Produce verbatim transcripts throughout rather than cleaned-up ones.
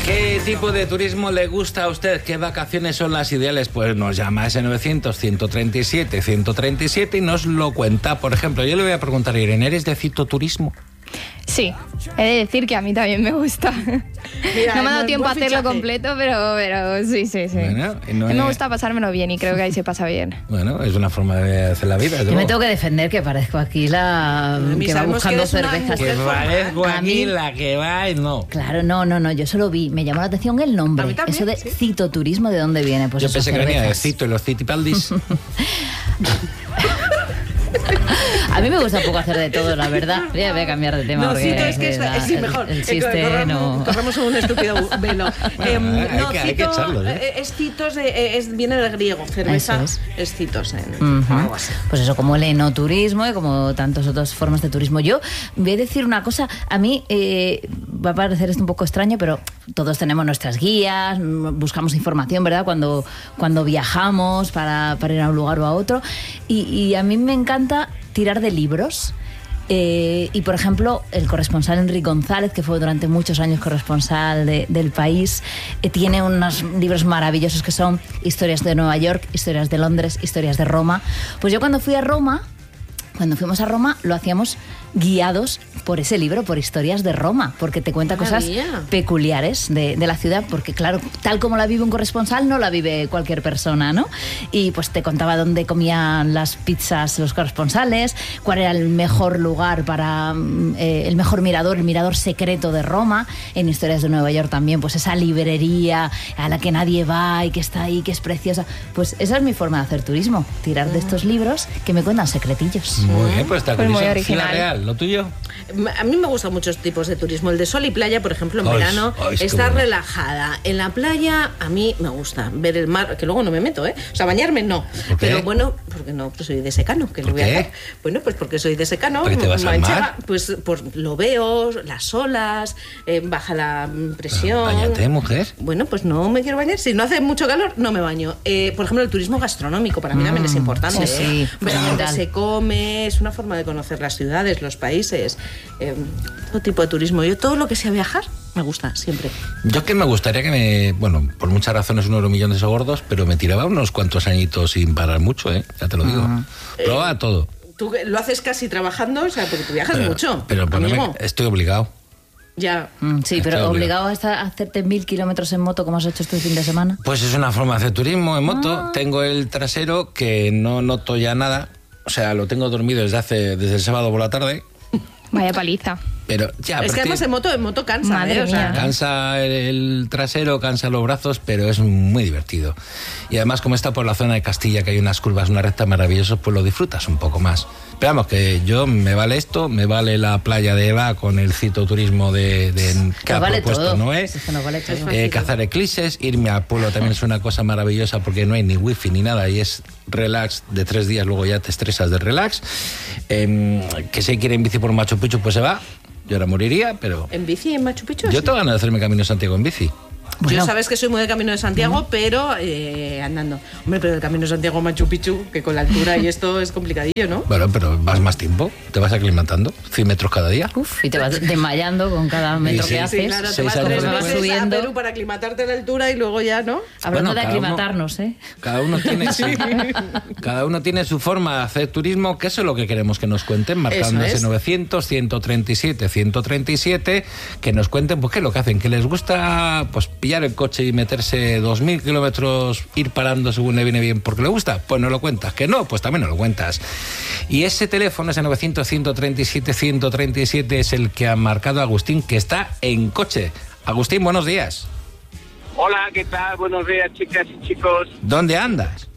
¿Qué tipo de turismo le gusta a usted? ¿Qué vacaciones son las ideales? Pues nos llama a ese novecientos, ciento treinta y siete, ciento treinta y siete y nos lo cuenta. Por ejemplo, yo le voy a preguntar a Irene, ¿eres de cicloturismo? Sí, he de decir que a mí también me gusta. Mira, no me ha dado tiempo a hacerlo fichaje. completo, pero, pero sí, sí, sí. Bueno, no me gusta pasármelo bien y creo que ahí se pasa bien. Bueno, es una forma de hacer la vida. Yo me tengo que defender que parezco aquí la que va buscando cervezas. Que parezco aquí la que va y no. Claro, no, no, no, yo solo vi, me llamó la atención el nombre. También, eso de ¿sí? Citoturismo, ¿de dónde viene? Pues yo pensé que venía de Cito y los Citipaldis. A mí me gusta un poco hacer de todo, la verdad. Ya voy a cambiar de tema. No, porque Cito, es que es, es, es mejor. El, el chiste, corremos, no... corremos un estúpido velo. Bueno, eh, no, hay que, Cito, hay que echarlo, ¿eh? es Citos, de, es, viene del griego. Cerveza es. es Citos. En, uh-huh. Algo así. Pues eso, como el enoturismo y como tantas otras formas de turismo. Yo voy a decir una cosa. A mí eh, va a parecer esto un poco extraño, pero todos tenemos nuestras guías, buscamos información, ¿verdad? Cuando, cuando viajamos para, para ir a un lugar o a otro. Y, y a mí me encanta tirar de libros. Eh, y por ejemplo, el corresponsal Enrique González, que fue durante muchos años corresponsal de, del País, eh, tiene unos libros maravillosos que son Historias de Nueva York, Historias de Londres, Historias de Roma. Pues yo cuando fui a Roma, cuando fuimos a Roma, lo hacíamos guiados por ese libro, por Historias de Roma, porque te cuenta cosas peculiares de, de la ciudad, porque claro, tal como la vive un corresponsal, no la vive cualquier persona, ¿no? Y pues te contaba dónde comían las pizzas los corresponsales, cuál era el mejor lugar para eh, el mejor mirador, el mirador secreto de Roma. En Historias de Nueva York también, pues esa librería a la que nadie va y que está ahí, que es preciosa. Pues esa es mi forma de hacer turismo, tirar de estos libros que me cuentan secretillos. Muy bien, pues está pues muy original. Real. ¿Lo tuyo? A mí me gustan muchos tipos de turismo. El de sol y playa, por ejemplo, en ay, verano, ay, estar bueno. relajada. En la playa, a mí me gusta ver el mar, que luego no me meto, ¿eh? O sea, bañarme no. Pero bueno, porque no, pues soy de secano. ¿Qué le voy a hacer? Bueno, pues porque soy de secano. ¿Por qué te vas al mar? Pues, pues lo veo, las olas, eh, baja la presión. Báñate, mujer. Bueno, pues no me quiero bañar. Si no hace mucho calor, no me baño. Eh, por ejemplo, el turismo gastronómico para mí mm, también es importante. Sí, sí, ¿eh? Ver dónde se come, es una forma de conocer las ciudades, los países. Eh, todo tipo de turismo. Yo todo lo que sea viajar me gusta, siempre. Yo que me gustaría que me, bueno, por muchas razones uno de los millones de gordos, pero me tiraba unos cuantos añitos sin parar mucho, ¿eh? Ya te lo digo. Uh-huh. Prueba eh, todo. Tú lo haces casi trabajando, o sea, porque tú viajas pero, mucho. Pero poneme, estoy obligado. Ya. Mm, sí, estoy pero obligado, obligado a, estar, a hacerte mil kilómetros en moto como has hecho este fin de semana. Pues es una forma de hacer turismo en moto. Ah. Tengo el trasero que no noto ya nada. O sea, lo tengo dormido desde hace desde el sábado por la tarde. Vaya paliza. Pero ya, es que además en moto, en moto cansa, Madre ¿eh? O sea, cansa el, el trasero, cansa los brazos, pero es muy divertido. Y además, como está por la zona de Castilla, que hay unas curvas, una recta maravillosas, pues lo disfrutas un poco más. Pero vamos, que yo me vale esto, me vale la playa de Eva con el citoturismo de, de que ha vale propuesto todo. Noé, es que vale todo. eh, cazar eclipses, irme al pueblo también es una cosa maravillosa porque no hay ni wifi ni nada y es relax de tres días, luego ya te estresas de relax. Eh, que si quiere en bici por Machu Picchu, pues se va. Yo ahora moriría, pero... ¿En bici en Machu Picchu? Yo tengo ganas de hacerme Camino de Santiago en bici. Bueno. Yo sabes que soy muy de Camino de Santiago, uh-huh. pero eh, andando. Hombre, pero el Camino de Santiago Machu Picchu, que con la altura y esto es complicadillo, ¿no? Bueno, pero vas más tiempo, te vas aclimatando, cien metros cada día. Uf, y te vas desmayando con cada metro sí, que haces. Sí, claro, te vas tres tres meses subiendo a Perú para aclimatarte a la altura y luego ya, ¿no? Hablando bueno, de aclimatarnos, uno, ¿eh? Cada uno tiene sí, cada uno tiene su forma de hacer turismo, que eso es lo que queremos que nos cuenten, marcando ese novecientos, ciento treinta y siete, ciento treinta y siete, que nos cuenten pues qué es lo que hacen, que les gusta pues pillar el coche y meterse dos mil kilómetros, ir parando según le viene bien porque le gusta, pues no lo cuentas, que no, pues también no lo cuentas. Y ese teléfono, ese novecientos, ciento treinta y siete, ciento treinta y siete es el que ha marcado Agustín, que está en coche. Agustín, buenos días. Hola, ¿qué tal? Buenos días, chicas y chicos. ¿Dónde andas?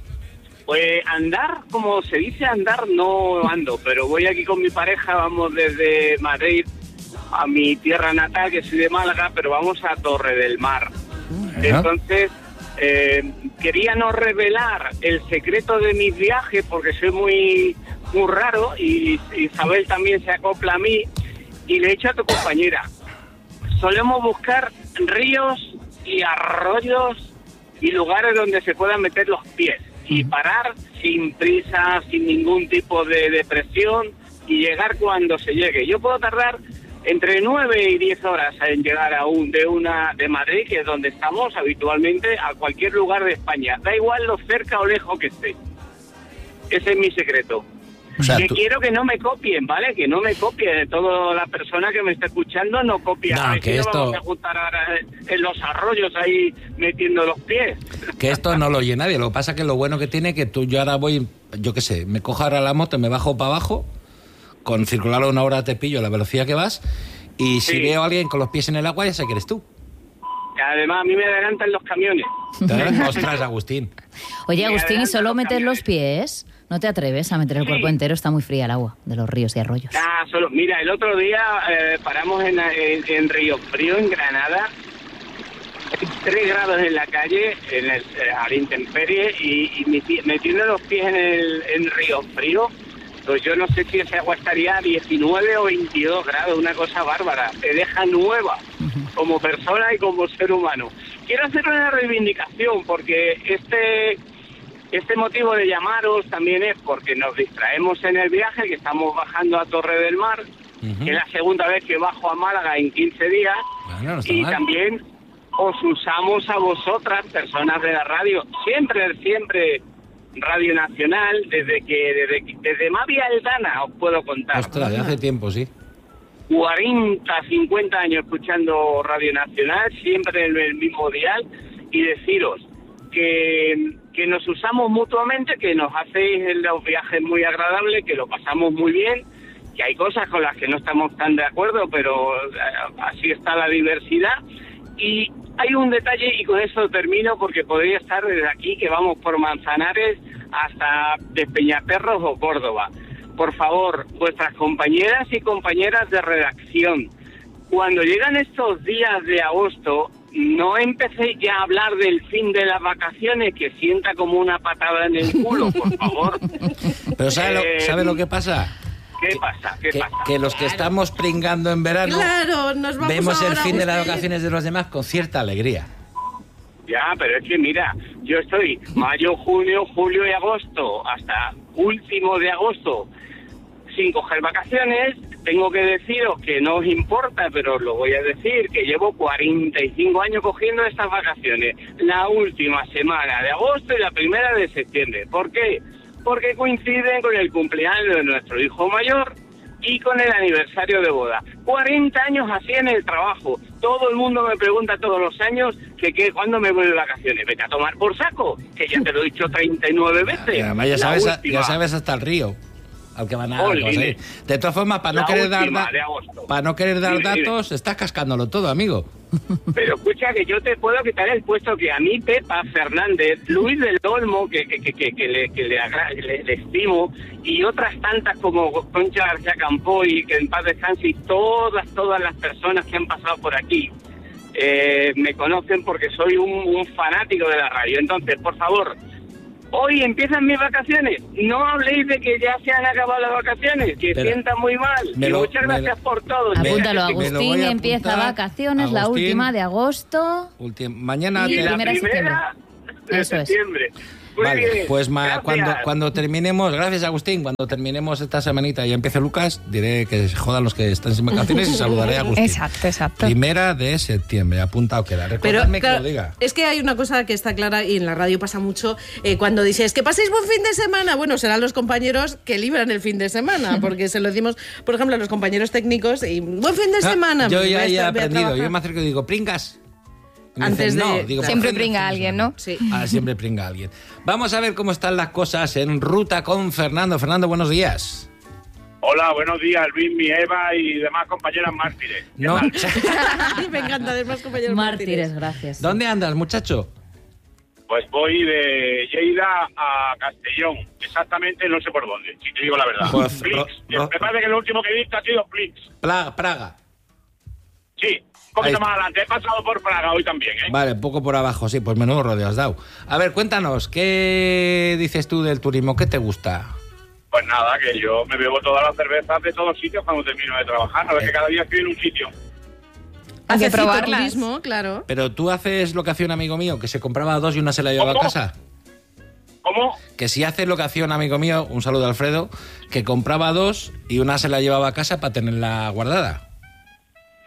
Pues andar, como se dice andar, no ando, pero voy aquí con mi pareja, vamos desde Madrid a mi tierra natal, que soy de Málaga, pero vamos a Torre del Mar. Bueno. Entonces, eh, quería no revelar el secreto de mis viajes porque soy muy muy raro y Isabel también se acopla a mí y le he dicho a tu compañera, solemos buscar ríos y arroyos y lugares donde se puedan meter los pies y parar sin prisa, sin ningún tipo de, de presión y llegar cuando se llegue. Yo puedo tardar entre nueve y diez horas en llegar a un, de una de Madrid, que es donde estamos habitualmente, a cualquier lugar de España. Da igual lo cerca o lejos que esté. Ese es mi secreto. O sea, que tú... quiero que no me copien, ¿vale? Que no me copien. Toda la persona que me está escuchando no copia. No, que esto... no vamos a juntar ahora en los arroyos ahí metiendo los pies. Que esto no lo oye nadie. Lo que pasa es que lo bueno que tiene que tú, yo ahora voy, yo qué sé, me cojo ahora la moto, me bajo para abajo, con circular una hora te pillo la velocidad que vas, y si sí. veo a alguien con los pies en el agua, ya sé que eres tú. Además, a mí me adelantan los camiones. Ostras, Agustín. Oye, Agustín, ¿y solo meter los pies? ¿No te atreves a meter el sí. cuerpo entero? Está muy fría el agua de los ríos y arroyos. Ah, solo, mira, el otro día eh, paramos en, en, en Río Frío, en Granada, tres grados en la calle, en el, a la intemperie, y, y metiendo los pies en, el, en Río Frío, pues yo no sé si esa agua estaría a diecinueve o veintidós grados, una cosa bárbara. Te deja nueva como persona y como ser humano. Quiero hacer una reivindicación porque este este motivo de llamaros también es porque nos distraemos en el viaje, que estamos bajando a Torre del Mar, uh-huh. que es la segunda vez que bajo a Málaga en quince días, bueno, no y mal. También os usamos a vosotras, personas de la radio, siempre, siempre... Radio Nacional, desde que desde, desde Mavi Aldana os puedo contar. Ostras, de hace tiempo, sí. cuarenta, cincuenta años escuchando Radio Nacional, siempre en el mismo dial, y deciros que, que nos usamos mutuamente, que nos hacéis los viajes muy agradables, que lo pasamos muy bien, que hay cosas con las que no estamos tan de acuerdo, pero así está la diversidad. Y hay un detalle, y con eso termino, porque podría estar desde aquí, que vamos por Manzanares hasta Despeñaperros o Córdoba. Por favor, vuestras compañeras y compañeras de redacción, cuando llegan estos días de agosto, no empecéis ya a hablar del fin de las vacaciones, que sienta como una patada en el culo, por favor. Pero ¿sabe, eh, lo, ¿sabe lo que pasa? ¿Qué pasa? ¿Qué que, pasa? Que los que estamos pringando en verano, claro, nos vamos vemos el fin de las usted... vacaciones de los demás con cierta alegría. Ya, pero es que mira, yo estoy mayo, junio, julio y agosto, hasta último de agosto, sin coger vacaciones. Tengo que deciros que no os importa, pero os lo voy a decir, que llevo cuarenta y cinco años cogiendo estas vacaciones. La última semana de agosto y la primera de septiembre. ¿Por qué? Porque coinciden con el cumpleaños de nuestro hijo mayor y con el aniversario de boda. cuarenta años así en el trabajo. Todo el mundo me pregunta todos los años que, que cuándo me voy de vacaciones. Vete a tomar por saco, que ya te lo he dicho treinta y nueve veces. Ya, ya, ya, sabes, ya sabes hasta el río al que van a, oh, ir. De todas formas, para no querer dar da- para no querer dar dime, datos, dime. Estás cascándolo todo, amigo. Pero escucha, que yo te puedo quitar el puesto que a mí Pepa Fernández, Luis del Olmo, que, que, que, que, que, le, que le, agra- le, le estimo, y otras tantas como Concha García Campoy, que en paz descanse, y todas, todas las personas que han pasado por aquí, eh, me conocen porque soy un, un fanático de la radio. Entonces, por favor, hoy empiezan mis vacaciones. No habléis de que ya se han acabado las vacaciones, que Pero, sientan muy mal. Y lo, muchas gracias lo, por todo. Apúntalo, Agustín empieza vacaciones, Agustín, la última de agosto. Ultim- mañana y te... la primera de Eso septiembre. Es. Muy vale, bien. Pues ma, cuando, cuando terminemos, gracias Agustín, cuando terminemos esta semanita y empiece Lucas, diré que se jodan los que están sin vacaciones y saludaré a Agustín. Exacto, exacto. Primera de septiembre, apuntado queda. Recordadme claro, que lo diga. Es que hay una cosa que está clara y en la radio pasa mucho, eh, cuando dices que paséis buen fin de semana, bueno, serán los compañeros que libran el fin de semana, porque se lo decimos, por ejemplo, a los compañeros técnicos, y buen fin de ah, semana. Yo pues, ya he aprendido, yo me acerco y digo, pringas. Antes dicen, de... no, digo, siempre pringa alguien, ¿no? Sí. Ah, siempre pringa alguien. Vamos a ver cómo están las cosas en ruta con Fernando. Fernando, buenos días. Hola, buenos días, Luis, mi Eva y demás compañeras mártires. No. Me encanta, demás compañeros mártires. Mártires, gracias. ¿Dónde andas, muchacho? Pues voy de Lleida a Castellón, exactamente no sé por dónde, si te digo la verdad. Pues, Flix. ro, ro, Me parece que lo último que he visto ha sido Flix. Praga, Praga. Sí, un poquito más adelante. He pasado por Praga hoy también, ¿eh? Vale, un poco por abajo, sí, pues menudo rodeo has dado. A ver, cuéntanos, ¿qué dices tú del turismo? ¿Qué te gusta? Pues nada, que yo me bebo todas las cervezas de todos sitios cuando termino de trabajar. A ver, eh. que cada día estoy en un sitio. Hay que probarlas. Turismo, claro. Pero tú haces lo que hacía un amigo mío, que se compraba dos y una se la llevaba ¿Cómo? a casa. ¿Cómo? Que si haces lo que hacía un amigo mío, un saludo a Alfredo, que compraba dos y una se la llevaba a casa para tenerla guardada.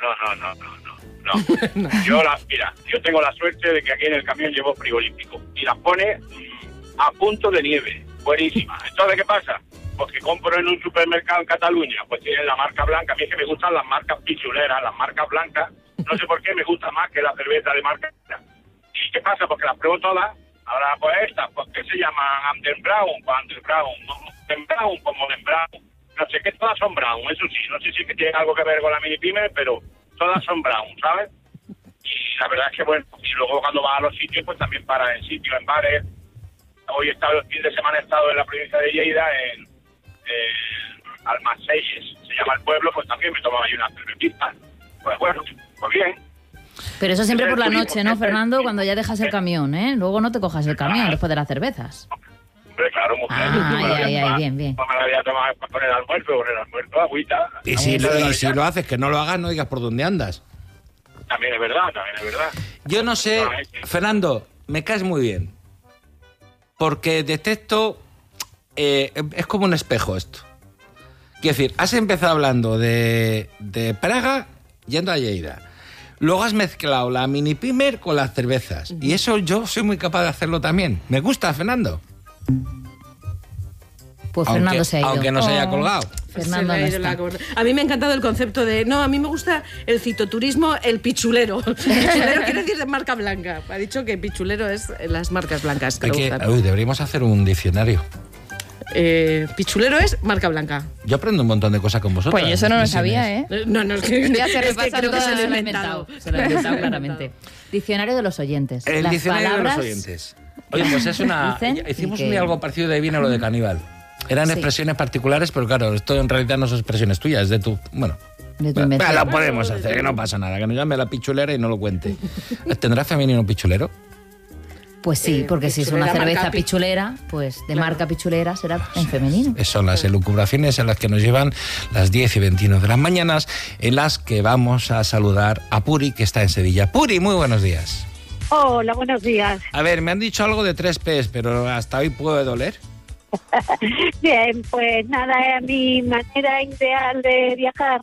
no, no, no, no, no. no. Yo, la, mira, yo tengo la suerte de que aquí en el camión llevo frigorífico y las pone a punto de nieve, buenísima. Entonces, ¿qué pasa? Pues que compro en un supermercado en Cataluña, pues tienen la marca blanca. A mí es que me gustan las marcas pichuleras, las marcas blancas. No sé por qué me gusta más que la cerveza de marca. ¿Y qué pasa? Porque las pruebo todas. Ahora, pues estas, pues que se llaman Amden Brown, pues Amden Brown, Modern Brown, pues Modern Brown. No sé qué, todas son brown, eso sí. No sé si que tiene algo que ver con la mini pyme, pero todas son brown, ¿sabes? Y la verdad es que, bueno, y luego cuando vas a los sitios, pues también para en sitios, en bares. Hoy he estado, el fin de semana he estado en la provincia de Lleida, en eh, Almacelles, se llama el pueblo, pues también me tomaba ahí una cervecita. Pues bueno, pues bien. Pero eso siempre por la noche, ¿no, Fernando? Cuando ya dejas el camión, ¿eh? Luego no te cojas el camión después de las cervezas. Hombre, claro, mujer. Ah, ay, ay, ay, bien, bien. Me la voy a tomar con el almuerzo, con el almuerzo, agüita. Y si, lo, y si lo haces, que no lo hagas, no digas por dónde andas. También es verdad, también es verdad. Yo no sé, Fernando, me caes muy bien. Porque detecto... Eh, es como un espejo esto. Quiero decir, has empezado hablando de, de Praga yendo a Lleida. Luego has mezclado la mini pimer con las cervezas. Uh-huh. Y eso yo soy muy capaz de hacerlo también. Me gusta, Fernando. Pues Fernando aunque, se ha ido. Aunque no oh. se haya colgado. Fernando se no está. está. A mí me ha encantado el concepto de... No, a mí me gusta el citoturismo, el pichulero. Pichulero quiere decir de marca blanca. Ha dicho que pichulero es las marcas blancas. Que que, uy, deberíamos hacer un diccionario. Eh, pichulero es marca blanca. Yo aprendo un montón de cosas con vosotros. Pues yo eso no lo sabía, ¿eh? No, no, es que, ya se es que creo que se lo he inventado. inventado. Se lo he inventado claramente. Diccionario de los oyentes. El Las diccionario palabras... de los oyentes. Oye, pues es una... Hicimos que... un día algo parecido, de ahí viene lo de caníbal. Eran sí. expresiones particulares, pero claro, esto en realidad no son expresiones tuyas, es de tu... Bueno, de tu bueno, lo podemos hacer, que no pasa nada, que nos llame la pichulera y no lo cuente. ¿Tendrá femenino pichulero? Pues sí, eh, porque si es una cerveza pichulera, pues de claro. marca pichulera será en femenino. Son las elucubraciones en las que nos llevan las diez y veintiuno de las mañanas, en las que vamos a saludar a Puri, que está en Sevilla. Puri, muy buenos días. Hola, buenos días. A ver, me han dicho algo de tres P's, pero hasta hoy puede doler. Bien, pues nada, es mi manera ideal de viajar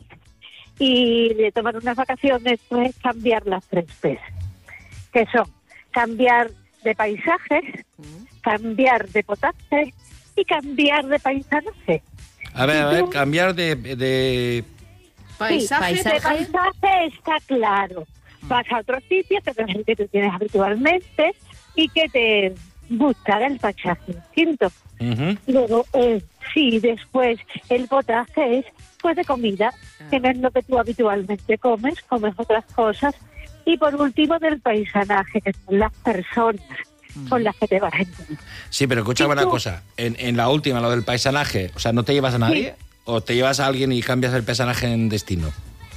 y de tomar unas vacaciones, pues cambiar las tres P's, que son cambiar de paisaje, cambiar de potaje y cambiar de paisanaje. A ver, a ver, cambiar de... de... ¿Paisaje? Sí, de paisaje está claro. Vas a otro sitio que, que tú tienes habitualmente y que te gusta el paisaje distinto. Uh-huh. Luego, eh, sí, después el potaje es pues de comida, que no es lo que tú habitualmente comes, comes otras cosas. Y por último, del paisanaje, que son las personas uh-huh. con las que te vas a encontrar. Sí, pero escúchame una cosa, en, en la última, lo del paisanaje, o sea, ¿no te llevas a nadie? Sí. ¿O te llevas a alguien y cambias el paisanaje en destino?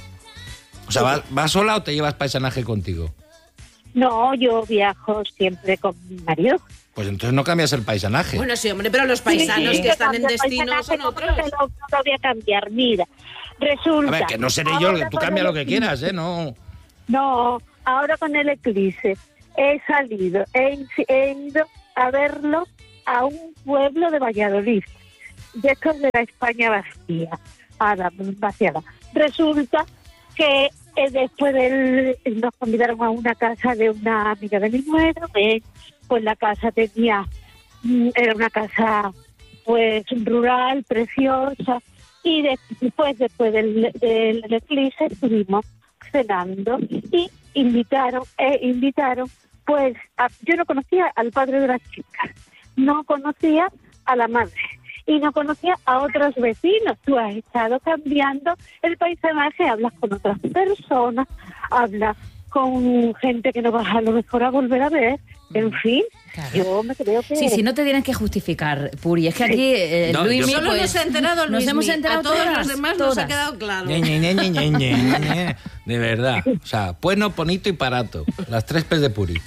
O sea, ¿vas, ¿vas sola o te llevas paisanaje contigo? No, yo viajo siempre con mi marido. Pues entonces no cambias el paisanaje. Bueno, sí, hombre, pero los paisanos sí, sí, que están en destino son otros. No, no lo voy a cambiar, mira. Resulta... A ver, que no seré yo, que tú cambia lo que quieras, ¿eh? No... No, ahora con el eclipse he salido, he, he ido a verlo a un pueblo de Valladolid, de estos de la España vacía, a vaciada. Resulta que eh, después del, nos convidaron a una casa de una amiga de mi nuera, eh, pues la casa tenía, era una casa pues rural, preciosa, y después, después del, del eclipse estuvimos cenando y invitaron, eh, invitaron, pues, a, yo no conocía al padre de las chicas, no conocía a la madre y no conocía a otros vecinos. Tú has estado cambiando el paisanaje, hablas con otras personas, hablas con gente que no vas a lo mejor a volver a ver, en fin. Claro. Yo me creo que... Sí, sí, no te tienes que justificar, Puri. Es que aquí eh, no, Luismi... Solo pues, nos ha enterado Luismi. Nos hemos enterado a todos todas, los demás todas. Nos ha quedado claro. Ñe, Ñe, Ñe, Ñe, Ñe, Ñe. De verdad. O sea, bueno, bonito y barato. Las tres P's de Puri.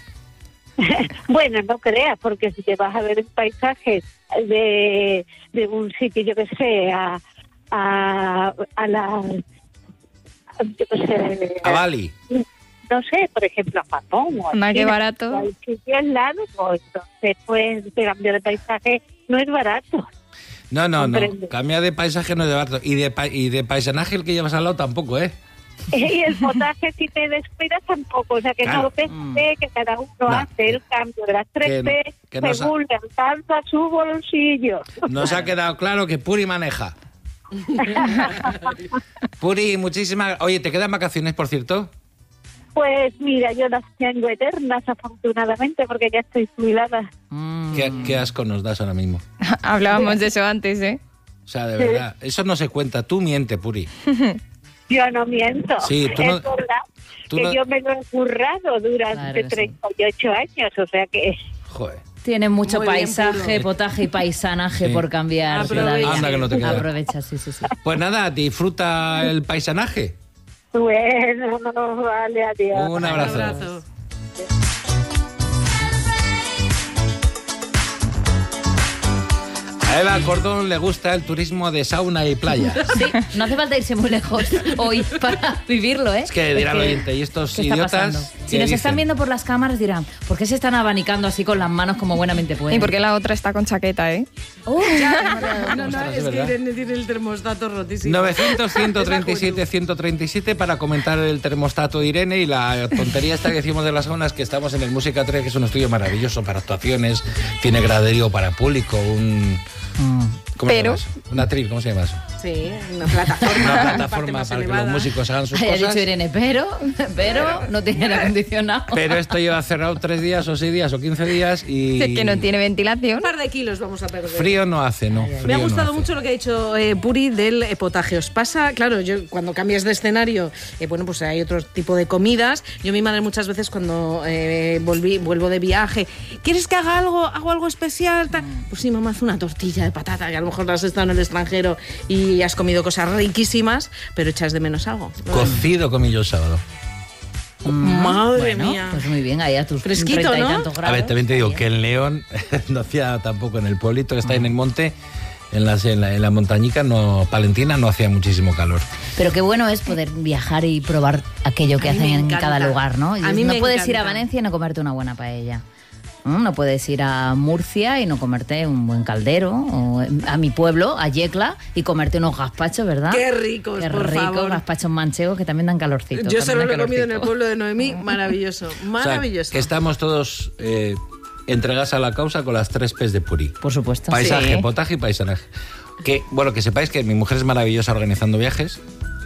Bueno, no creas, porque si te vas a ver el paisaje de, de un sitio, yo que sé, a, a, a la... Yo que sé... A Bali. No sé, por ejemplo, a Japón. O más que barato. Hay sitios al lado, pues, entonces, pues, cambiar de paisaje no es barato. No, no, no. Cambia de paisaje no es de barato. Y de, pa y de paisanaje el que llevas al lado tampoco, ¿eh? Y el potaje, si te descuidas, tampoco. O sea, que claro. no pensé mm. que cada uno no, hace el cambio de las tres P según le alcanza su bolsillo. Nos ha quedado claro que Puri maneja. Puri, muchísimas... Oye, ¿te quedan vacaciones, por cierto? Pues mira, yo las tengo eternas, afortunadamente, porque ya estoy jubilada. Mm. ¿Qué, qué asco nos das ahora mismo? Hablábamos de eso antes, ¿eh? O sea, de verdad, eso no se cuenta. Tú miente, Puri. Yo no miento. Sí, tú no, es verdad tú que no... yo me lo he currado durante claro, treinta y ocho sí. años, o sea que... Joder. Tiene mucho Muy paisaje, bien, potaje y paisanaje sí. por cambiar. Aprovecha. Anda que no te queda. Aprovecha, sí, sí, sí. Pues nada, disfruta el paisanaje. Bueno, vale, adiós. Un abrazo. Un abrazo. A Eva Cordón le gusta el turismo de sauna y playa. Sí, no hace falta irse muy lejos hoy para vivirlo, ¿eh? Es que dirán el oyente, y estos idiotas... Si nos dicen? están viendo por las cámaras dirán, ¿por qué se están abanicando así con las manos como buenamente pueden? Y porque la otra está con chaqueta, ¿eh? Oh, ya. No, no, no, es que Irene tiene el termostato rotísimo. novecientos, ciento treinta y siete, ciento treinta y siete para comentar el termostato de Irene y la tontería esta que decimos de las saunas, que estamos en el Música tres, que es un estudio maravilloso para actuaciones, tiene graderío para público, un... ¿Cómo Pero se llama eso? Una tril, ¿cómo se llama eso? Sí, una plataforma. Una plataforma para elevada. Que los músicos hagan sus Ay, cosas. Ha dicho Irene, pero, pero no tiene aire acondicionado. Pero esto lleva cerrado tres días o seis días o quince días y... Es que no tiene ventilación. Un par de kilos vamos a perder. Frío no hace, ¿no? Me ha gustado no mucho lo que ha dicho eh, Puri del eh, potaje. Os pasa, claro, yo cuando cambias de escenario, eh, bueno, pues hay otro tipo de comidas. Yo mi madre muchas veces cuando eh, volví, vuelvo de viaje, ¿quieres que haga algo, hago algo especial? Tal? Pues sí, mamá, haz una tortilla de patata, que a lo mejor has estado en el extranjero y has comido cosas riquísimas, pero echas de menos algo. Cocido comí yo el sábado. Mm, Madre bueno, mía. Pues muy bien, ahí a tus fresquito, treinta ¿no? y tantos grados. A ver, también te digo que en León no hacía tampoco, en el pueblito que está en el monte, en, las, en, la, en la montañica no, palentina no hacía muchísimo calor. Pero qué bueno es poder viajar y probar aquello que hacen en cada lugar, ¿no? A mí no me puedes encanta. ir a Valencia y no comerte una buena paella. No puedes ir a Murcia y no comerte un buen caldero, o a mi pueblo, a Yecla, y comerte unos gazpachos, ¿verdad? Qué ricos, Qué por rico, favor. Gazpachos manchegos que también dan calorcito. Yo solo lo he calorcito. comido en el pueblo de Noemí, maravilloso, maravilloso. O sea, que estamos todos eh, entregados a la causa con las tres P's de Puri. Por supuesto. Paisaje, sí. potaje y paisanaje. Que, bueno, que sepáis que mi mujer es maravillosa organizando viajes.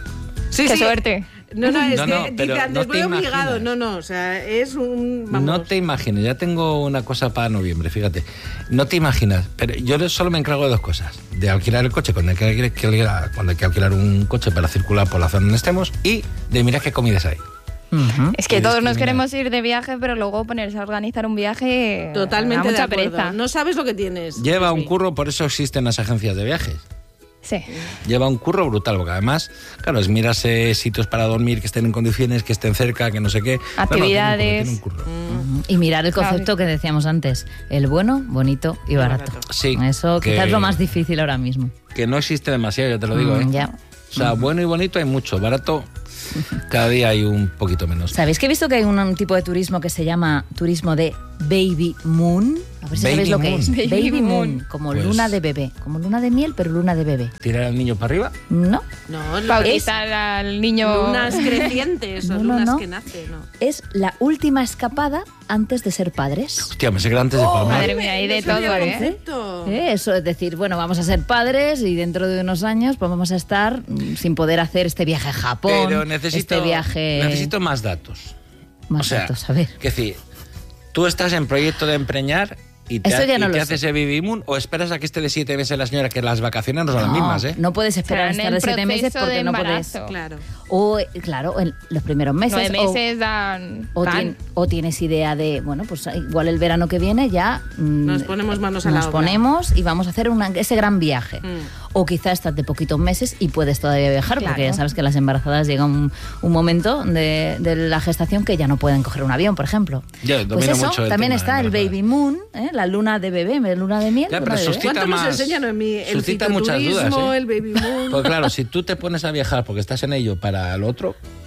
Sí, ¡Qué sí. suerte! No, no, es no, que no, dice pero antes no voy te obligado. imaginas. No, no, o sea, es un... Vamos. No te imagines, ya tengo una cosa para noviembre, fíjate. No te imaginas, pero yo solo me encargo de dos cosas. De alquilar el coche cuando hay que alquilar, cuando hay que alquilar un coche para circular por la zona donde estemos y de mirar qué comidas hay. Uh-huh. Es que todos nos queremos ir de viaje, pero luego ponerse a organizar un viaje Totalmente da mucha de acuerdo. pereza. No sabes lo que tienes. Lleva sí. un curro, por eso existen las agencias de viajes. Sí. Lleva un curro brutal, porque además, claro, es mirarse sitios para dormir que estén en condiciones, que estén cerca, que no sé qué. Actividades. No, no, tiene un curro, tiene un curro. Uh-huh. Y mirar el concepto que decíamos antes, el bueno, bonito y barato. Sí. Eso que, quizás es lo más difícil ahora mismo. Que no existe demasiado, ya te lo digo, ¿eh? Mm, ya. O sea, bueno y bonito hay mucho, barato cada día hay un poquito menos. ¿Sabéis que he visto que hay un, un tipo de turismo que se llama turismo de baby moon? A ver si Baby sabéis lo que moon. es. Baby Baby moon, moon. como Pues- luna de bebé, como luna de miel, pero luna de bebé. ¿Tirar al niño para arriba? No, No, Bautizar al niño... lunas crecientes o No, no, lunas no. que nacen, ¿no? es la última escapada antes de ser padres. Hostia, me sé que era antes de palmar. Madre mía, hay de No sabía todo, el ¿eh? concepto. ¿Eh? Eso es decir, bueno, vamos a ser padres y dentro de unos años pues vamos a estar mm, sin poder hacer este viaje a Japón, Pero necesito, este viaje... necesito más datos. Más o sea, datos, a ver. que decir, tú estás en proyecto de empreñar y te, Eso ya y no te lo haces sé. el baby moon o esperas a que esté de siete meses la señora, que las vacaciones no son las mismas, ¿eh? No puedes esperar a Será estar en de el siete meses proceso porque de no puedes... embarazo. Claro. O, eh, claro, en los primeros meses. Nueve o- meses dan... O, dan. tien- o tienes idea de, bueno, pues igual el verano que viene ya... mm, Nos ponemos manos a la Nos obra. ponemos y vamos a hacer una- ese gran viaje. Mm. O quizá estás de poquitos meses y puedes todavía viajar, Claro. porque ya sabes que las embarazadas llega un, un momento de, de la gestación que ya no pueden coger un avión, por ejemplo. Yo Pues domino eso, mucho el también tema está de el embarazadas. baby moon, ¿eh? La luna de bebé, la luna de miel. Ya, luna pero de bebé. suscita ¿Cuánto nos más- enseñan en mi el suscita muchas dudas, citoturismo, ¿eh? el baby moon? Pues claro, si tú te pones a viajar porque estás en ello para el otro,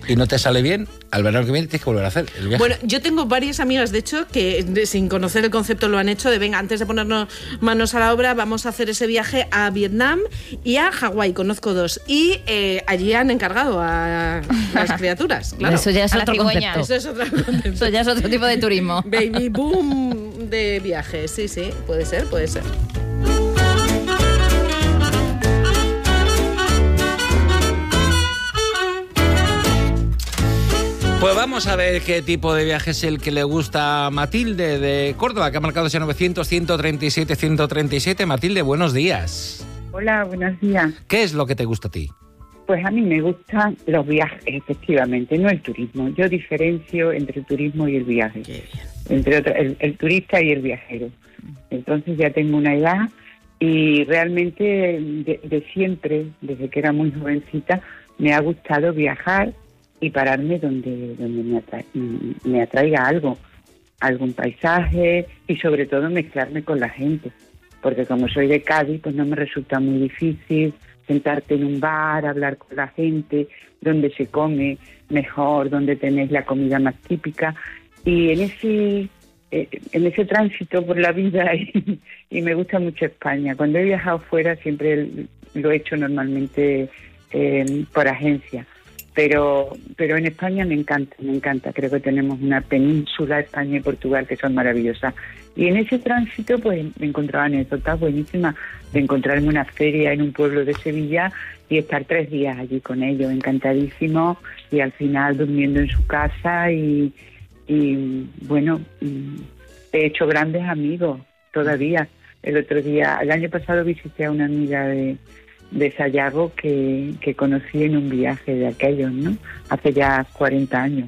y no te sale bien, al verano que viene tienes que volver a hacer el viaje. Bueno, yo tengo varias amigas, de hecho, que de, sin conocer el concepto lo han hecho de, venga, antes de ponernos manos a la obra, vamos a hacer ese viaje a Vietnam y a Hawái, conozco dos. Y eh, allí han encargado a las criaturas, claro. Eso ya es A otro la concepto. Eso es otro concepto. Eso ya es otro tipo de turismo. Baby boom de viajes, sí, sí, puede ser, puede ser. Pues vamos a ver qué tipo de viaje es el que le gusta a Matilde de Córdoba, que ha marcado ese novecientos, ciento treinta y siete, ciento treinta y siete. Matilde, buenos días. Hola, buenos días. ¿Qué es lo que te gusta a ti? Pues a mí me gustan los viajes, efectivamente, no el turismo. Yo diferencio entre el turismo y el viaje. Qué bien. Entre otros, el, el turista y el viajero. Entonces ya tengo una edad y realmente de, de siempre, desde que era muy jovencita, me ha gustado viajar y pararme donde donde me, atra me atraiga algo, algún paisaje y sobre todo mezclarme con la gente, porque como soy de Cádiz, pues no me resulta muy difícil sentarte en un bar, hablar con la gente, donde se come mejor, donde tenéis la comida más típica, y en ese eh, en ese tránsito por la vida y, y me gusta mucho España. Cuando he viajado fuera siempre lo he hecho normalmente eh, por agencia. Pero pero en España me encanta, me encanta. Creo que tenemos una península, España y Portugal, que son maravillosas. Y en ese tránsito pues me encontraba anécdotas buenísimas de encontrarme una feria en un pueblo de Sevilla y estar tres días allí con ellos, encantadísimos, y al final durmiendo en su casa y, y bueno, he hecho grandes amigos todavía. El otro día, el año pasado visité a una amiga de... de Sayago que, que conocí en un viaje de aquellos, ¿no? Hace ya cuarenta años.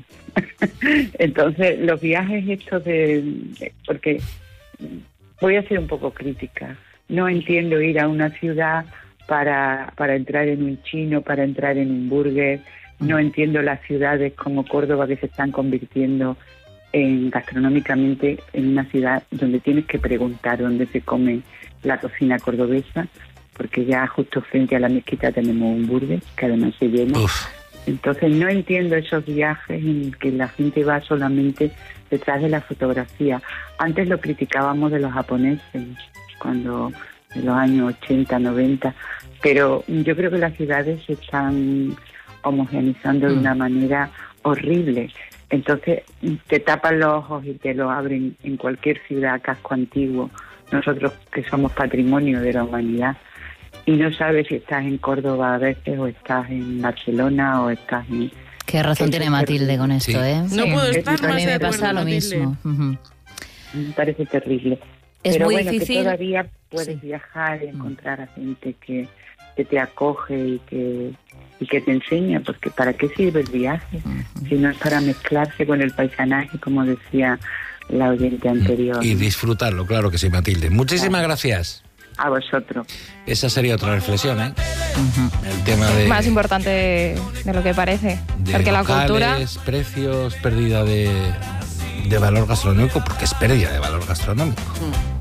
Entonces, los viajes estos de... Porque voy a ser un poco crítica. No entiendo ir a una ciudad para, para entrar en un chino, para entrar en un burger. No entiendo las ciudades como Córdoba que se están convirtiendo en gastronómicamente en una ciudad donde tienes que preguntar dónde se come la cocina cordobesa, porque ya justo frente a la mezquita tenemos un burger que además se llena. Uf. Entonces no entiendo esos viajes en que la gente va solamente detrás de la fotografía. Antes lo criticábamos de los japoneses, cuando en los años ochenta, noventa, pero yo creo que las ciudades se están homogeneizando mm. de una manera horrible. Entonces te tapan los ojos y te lo abren en cualquier ciudad, casco antiguo, nosotros que somos patrimonio de la humanidad. Y no sabes si estás en Córdoba a veces, o estás en Barcelona, o estás en... Qué razón tiene Matilde con esto, sí. ¿eh? No sí. puedo estar A más mí de me pasa lo Matilde. mismo. Uh-huh. Me parece terrible. Es Pero muy bueno, difícil. Que todavía puedes sí. viajar y encontrar a gente que, que te acoge y que, y que te enseña, porque ¿para qué sirve el viaje? Uh-huh. Si no es para mezclarse con el paisanaje, como decía la oyente anterior. Y disfrutarlo, claro que sí, Matilde. Muchísimas claro. gracias. A vosotros. Esa sería otra reflexión, ¿eh? Uh-huh. El tema de... Más importante de lo que parece. De porque locales, la cultura... precios, pérdida de, de valor gastronómico, porque es pérdida de valor gastronómico. Uh-huh.